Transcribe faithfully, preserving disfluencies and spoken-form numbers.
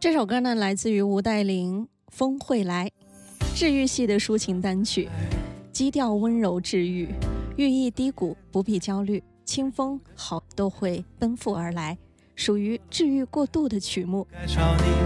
这首歌呢，来自于吴岱凌《风会来》，治愈系的抒情单曲，基调温柔治愈，寓意低谷不必焦虑，清风好都会奔赴而来，属于治愈过度的曲目。